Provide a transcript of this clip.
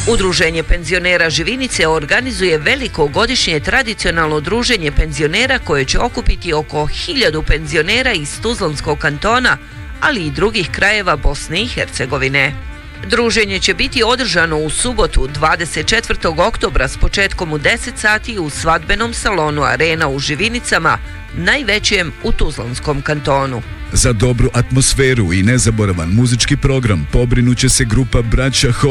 Udruženje penzionera Živinice organizuje veliko godišnje tradicionalno druženje penzionera koje će okupiti oko 1000 penzionera iz Tuzlanskog kantona, ali i drugih krajeva Bosne i Hercegovine. Druženje će biti održano u subotu 24. oktobra s početkom u 10 sati u svadbenom salonu Arena u Živinicama, najvećem u Tuzlanskom kantonu. Za dobru atmosferu i nezaboravan muzički program pobrinuće se grupa Braća